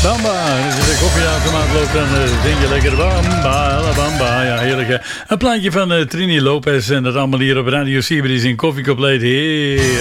Bamba. En als je de koffieautomaat loopt, dan vind je lekker Bamba, Alabamba. Ja, heerlijk hè. Een plaatje van Trini Lopez en dat allemaal hier op Radio Siberisch in Koffie Compleet. Heerlijk.